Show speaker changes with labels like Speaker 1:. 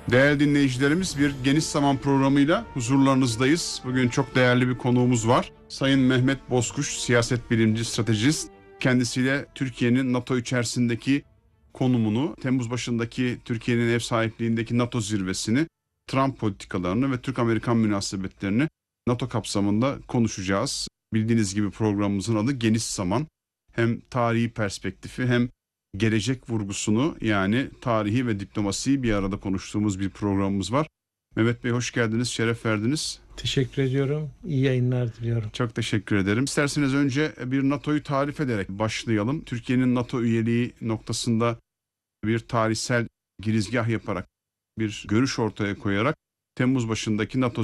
Speaker 1: Değerli dinleyicilerimiz, bir Geniş Zaman programıyla huzurlarınızdayız. Bugün çok değerli bir konuğumuz var. Sayın Mehmet Bozkuş, siyaset bilimci, stratejist. Kendisiyle Türkiye'nin NATO içerisindeki konumunu, Temmuz başındaki Türkiye'nin ev sahipliğindeki NATO zirvesini, Trump politikalarını ve Türk-Amerikan münasebetlerini NATO kapsamında konuşacağız. Bildiğiniz gibi programımızın adı Geniş Zaman. Hem tarihi perspektifi hem gelecek vurgusunu, yani tarihi ve diplomasiyi bir arada konuştuğumuz bir programımız var. Mehmet Bey, hoş geldiniz, şeref verdiniz.
Speaker 2: Teşekkür ediyorum. İyi yayınlar diliyorum.
Speaker 1: Çok teşekkür ederim. İsterseniz önce bir NATO'yu tarif ederek başlayalım. Türkiye'nin NATO üyeliği noktasında bir tarihsel girizgah yaparak, bir görüş ortaya koyarak Temmuz başındaki NATO